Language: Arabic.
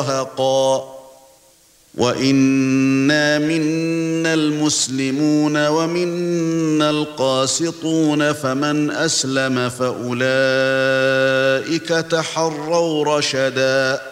مُرَاهَقًا وَإِنَّا مِنَّا الْمُسْلِمُونَ وَمِنَّا الْقَاسِطُونَ فَمَنْ أَسْلَمَ فَأُولَئِكَ تَحَرَّوْا رَشَدًا